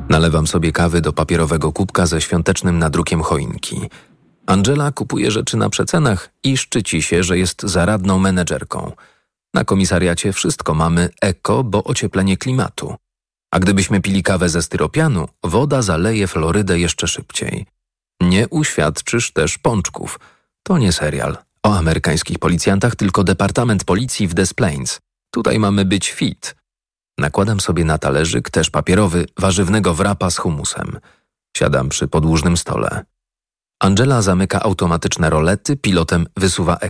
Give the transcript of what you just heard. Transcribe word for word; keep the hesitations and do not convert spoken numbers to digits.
Nalewam sobie kawy do papierowego kubka ze świątecznym nadrukiem choinki. Angela kupuje rzeczy na przecenach i szczyci się, że jest zaradną menedżerką. Na komisariacie wszystko mamy eko, bo ocieplenie klimatu. A gdybyśmy pili kawę ze styropianu, woda zaleje Florydę jeszcze szybciej. Nie uświadczysz też pączków. To nie serial o amerykańskich policjantach, tylko Departament Policji w Des Plaines. Tutaj mamy być fit. Nakładam sobie na talerzyk, też papierowy, warzywnego wrapa z humusem. Siadam przy podłużnym stole. Angela zamyka automatyczne rolety, pilotem wysuwa ekran.